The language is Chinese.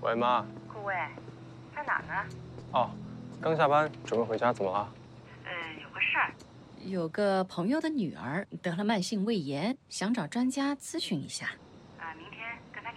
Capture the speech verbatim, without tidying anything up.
喂，妈。 顾魏，在哪呢？ 哦，刚下班，准备回家，怎么了？ 呃，有个事儿。 有个朋友的女儿得了慢性胃炎，想找专家咨询一下。